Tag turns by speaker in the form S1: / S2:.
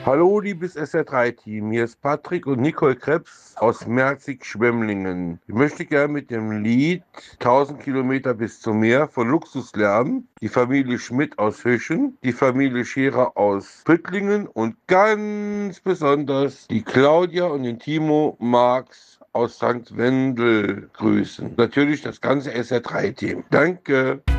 S1: Hallo, liebes SR3-Team, hier ist Patrick und Nicole Krebs aus Merzig-Schwemmlingen. Ich möchte gerne mit dem Lied 1000 Kilometer bis zum Meer von Luxuslärm die Familie Schmidt aus Höschen, die Familie Scherer aus Püttlingen und ganz besonders die Claudia und den Timo Marx aus St. Wendel grüßen. Natürlich das ganze SR3-Team. Danke.